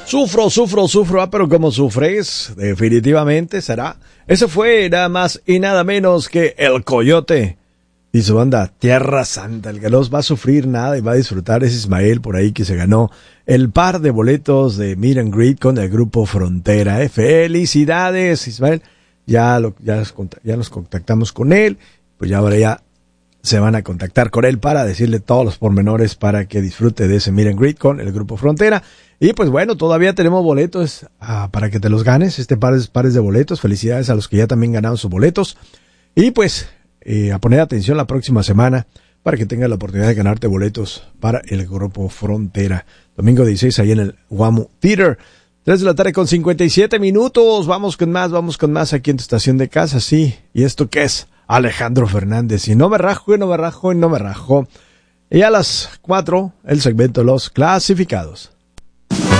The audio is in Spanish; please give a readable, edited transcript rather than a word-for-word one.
Sufro, pero como sufres, definitivamente será. Eso fue nada más y nada menos que El Coyote y su banda Tierra Santa. El que no va a sufrir nada y va a disfrutar es Ismael, por ahí, que se ganó el par de boletos de Meet and Greet con el grupo Frontera. Felicidades, Ismael. Ya nos contactamos con él, pues ya ahora ya se van a contactar con él para decirle todos los pormenores para que disfrute de ese Meet and Greet con el grupo Frontera. Y pues bueno, todavía tenemos boletos para que te los ganes, pares de boletos. Felicidades a los que ya también ganaron sus boletos. Y pues a poner atención la próxima semana para que tengas la oportunidad de ganarte boletos para el grupo Frontera. Domingo 16 ahí en el Guamo Theater. 3 de la tarde con 57 minutos. Vamos con más aquí en tu estación de casa, sí. ¿Y esto qué es? Alejandro Fernández. Y no me rajo. Y a las 4, el segmento Los Clasificados.